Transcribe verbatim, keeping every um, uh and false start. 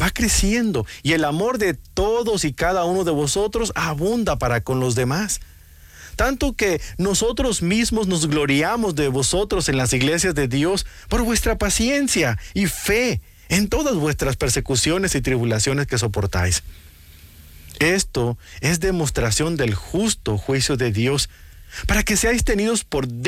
va creciendo y el amor de todos y cada uno de vosotros abunda para con los demás. Tanto que nosotros mismos nos gloriamos de vosotros en las iglesias de Dios por vuestra paciencia y fe en todas vuestras persecuciones y tribulaciones que soportáis. Esto es demostración del justo juicio de Dios, para que seáis tenidos por